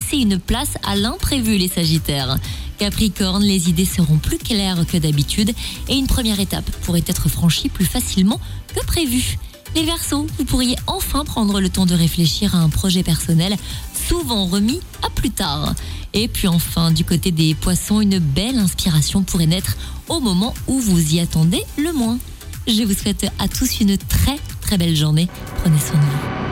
laisser une place à l'imprévu, les Sagittaires. Capricorne, les idées seront plus claires que d'habitude et une première étape pourrait être franchie plus facilement que prévu. Les Verseaux, vous pourriez enfin prendre le temps de réfléchir à un projet personnel, souvent remis à plus tard. Et puis enfin, du côté des Poissons, une belle inspiration pourrait naître au moment où vous y attendez le moins. Je vous souhaite à tous une très très belle journée. Prenez soin de vous.